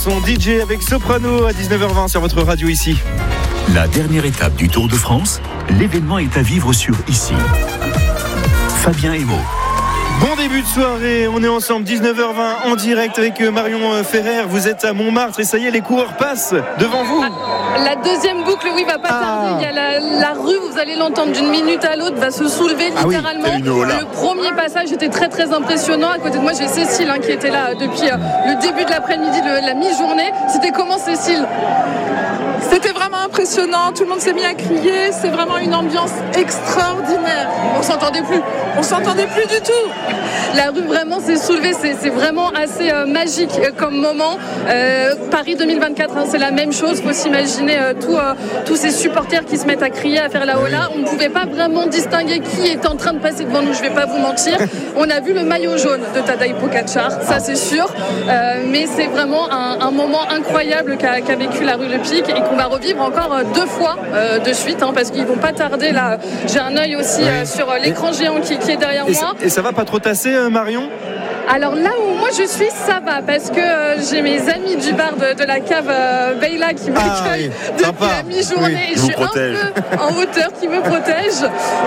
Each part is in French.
son DJ avec Soprano à 19h20 sur votre radio ici. La dernière étape du Tour de France, l'événement est à vivre sur ici. Fabien Emo. Bon début de soirée, on est ensemble 19h20 en direct avec Marion Ferrer. Vous êtes à Montmartre et ça y est, les coureurs passent devant vous. La deuxième boucle, oui, va pas tarder. Il y a la rue, vous allez l'entendre d'une minute à l'autre, va se soulever littéralement. Le premier passage était très très impressionnant. À côté de moi, j'ai Cécile qui était là depuis le début de l'après-midi, de la mi-journée. C'était comment, Cécile ? C'était vraiment impressionnant, tout le monde s'est mis à crier, c'est vraiment une ambiance extraordinaire. On s'entendait plus du tout. La rue vraiment s'est soulevée, c'est vraiment assez magique comme moment. Paris 2024, c'est la même chose, faut s'imaginer tous ces supporters qui se mettent à crier, à faire la hola. On ne pouvait pas vraiment distinguer qui était en train de passer devant nous, je vais pas vous mentir. On a vu le maillot jaune de Tadej Pogačar, ça c'est sûr, mais c'est vraiment un moment incroyable qu'a vécu la rue Le Pic et qu'on va revivre encore 2 fois de suite, parce qu'ils vont pas tarder là. J'ai un œil aussi sur l'écran géant qui est derrière moi. Et ça va pas trop tasser, Marion ? Alors là où moi je suis, ça va, parce que j'ai mes amis du bar de la cave Beyla qui m'accueillent depuis la mi-journée. Je suis un peu en hauteur, qui me protège.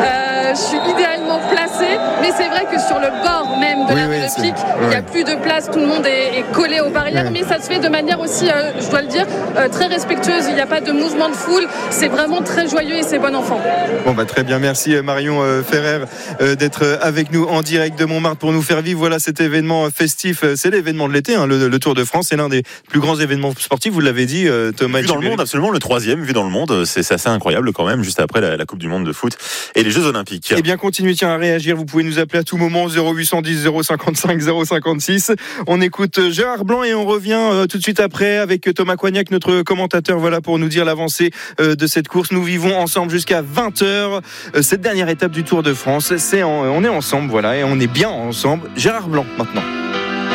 Je suis idéalement placée, mais c'est vrai que sur le bord même de la rue Le Pic, il n'y a plus de place, tout le monde est collé aux barrières, mais ça se fait de manière aussi, je dois le dire, très respectueuse. Il n'y a pas de mouvement de foule, c'est vraiment très joyeux et c'est bon enfant. Bon très bien, merci Marion Ferrer d'être avec nous en direct de Montmartre pour nous faire vivre cet événement festif. C'est l'événement de l'été, le Tour de France, c'est l'un des plus grands événements sportifs, vous l'avez dit, Thomas. Vu dans le monde, absolument, le 3e, vu dans le monde, c'est assez incroyable quand même, juste après la Coupe du Monde de foot et les Jeux Olympiques. Eh bien, continuez à réagir, vous pouvez nous appeler à tout moment, 0810 055 056. On écoute Gérard Blanc et on revient tout de suite après avec Thomas Coignac, notre commentateur, pour nous dire l'avancée de cette course. Nous vivons ensemble jusqu'à 20h cette dernière étape du Tour de France. On est ensemble, et on est bien ensemble. Gérard Blanc maintenant.